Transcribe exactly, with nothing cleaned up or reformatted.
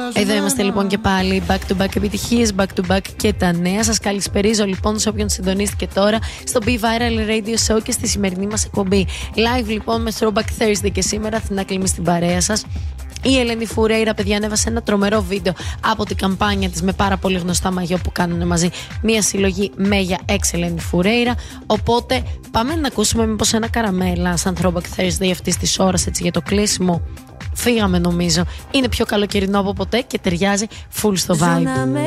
Εδώ είμαστε λοιπόν και πάλι. Back to back επιτυχίες, back to back και τα νέα. Σας καλησπερίζω λοιπόν σε όποιον συντονίστηκε τώρα στο Be Viral Radio Show και στη σημερινή μας εκπομπή. Live λοιπόν με Throwback Thursday και σήμερα Αθηνά Κλίμη στην παρέα σας. Η Ελένη Φουρέιρα, παιδιά, ανέβασε ένα τρομερό βίντεο από την καμπάνια της με πάρα πολύ γνωστά μαγιό που κάνουν μαζί. Μία συλλογή Μέγια Εξ Ελένη Φουρέιρα. Οπότε πάμε να ακούσουμε μήπως ένα καραμέλα σαν Throwback Thursday αυτής της ώρας, έτσι για το κλείσιμο. Φύγαμε νομίζω. Είναι πιο καλοκαιρινό από ποτέ και ταιριάζει full στο vibe.